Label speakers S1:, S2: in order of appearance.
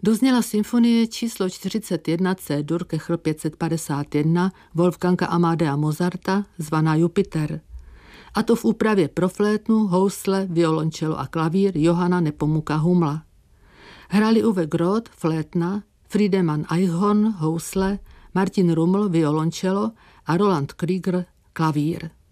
S1: Dozněla symfonie číslo 41 C-dur Kechl 551 Wolfganga Amadea Mozarta, zvaná Jupiter. A to v úpravě pro flétnu, housle, violončelo a klavír Johanna Nepomuka Humla. Hrali Uwe Groth, flétna, Friedemann Eichhorn, housle, Martin Rummel, violončelo a Roland Krieger, klavír.